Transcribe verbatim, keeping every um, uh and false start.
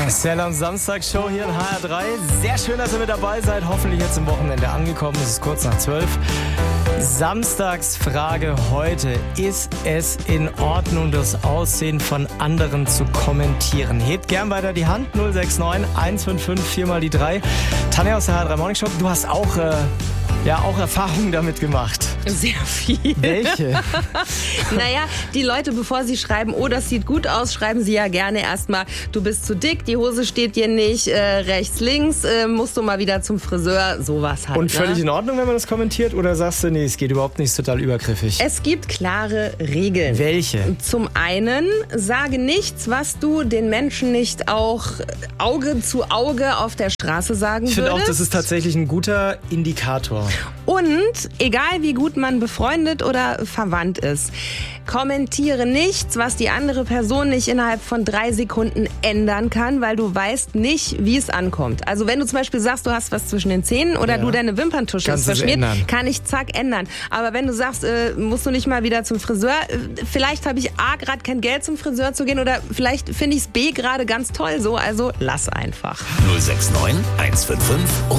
Marcel Samstagsshow hier in H R drei. Sehr schön, dass ihr mit dabei seid. Hoffentlich jetzt im Wochenende angekommen. Es ist kurz nach zwölf. Samstagsfrage heute. Ist es in Ordnung, das Aussehen von anderen zu kommentieren? Hebt gern weiter die Hand. null sechs neun eins fünf fünf vier mal die drei. Tanja aus der H R drei Morning Show, du hast auch, äh, ja, auch Erfahrungen damit gemacht. Sehr viel. Welche? Naja, die Leute, bevor sie schreiben, oh, das sieht gut aus, schreiben sie ja gerne erstmal, du bist zu dick, die Hose steht dir nicht, äh, rechts, links, äh, musst du mal wieder zum Friseur, sowas halt. Und völlig ne? in Ordnung, wenn man das kommentiert? Oder sagst du, nee, es geht überhaupt nicht, ist total übergriffig? Es gibt klare Regeln. Welche? Zum einen, sage nichts, was du den Menschen nicht auch Auge zu Auge auf der Straße sagen Ich finde würdest. auch, das ist tatsächlich ein guter Indikator. Und egal wie gut man befreundet oder verwandt ist, kommentiere nichts, was die andere Person nicht innerhalb von drei Sekunden ändern kann, weil du weißt nicht, wie es ankommt. Also wenn du zum Beispiel sagst, du hast was zwischen den Zähnen oder Ja. du deine Wimperntusche Kannst ist du es verschmiert, ändern. kann ich zack ändern. Aber wenn du sagst, äh, musst du nicht mal wieder zum Friseur, äh, vielleicht habe ich A, gerade kein Geld zum Friseur zu gehen oder vielleicht finde ich es B gerade ganz toll so, also lass einfach. null sechs neun eins fünf fünf